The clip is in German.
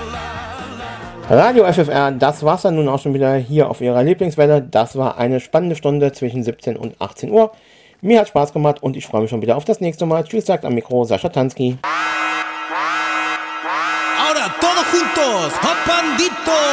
Radio FFR, das war's dann nun auch schon wieder hier auf Ihrer Lieblingswelle. Das war eine spannende Stunde zwischen 17 und 18 Uhr. Mir hat Spaß gemacht und ich freue mich schon wieder auf das nächste Mal. Tschüss, sagt am Mikro Sascha Tansky. Ahora todos juntos, Hop Bandito!